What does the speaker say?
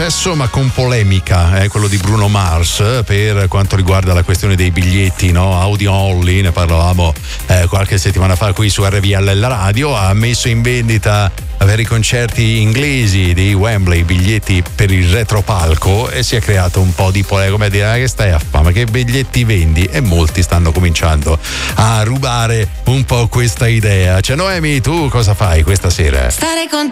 successo ma con polemica, quello di Bruno Mars per quanto riguarda la questione dei biglietti, no? Audio only, ne parlavamo qualche settimana fa qui su RVL Radio. Ha messo in vendita per i concerti inglesi di Wembley biglietti per il retropalco e si è creato un po' di polemica, come dire, che stai a fare, ma che biglietti vendi? E molti stanno cominciando a rubare un po' questa idea. Cioè, Noemi, tu cosa fai questa sera? Stare con